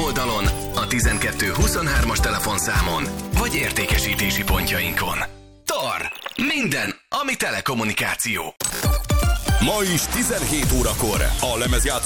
weboldalon, a 1223-as telefonszámon, vagy értékesítési pontjainkon. TAR. Minden, ami telekommunikáció. Ma is 17 órakor a lemezjátszó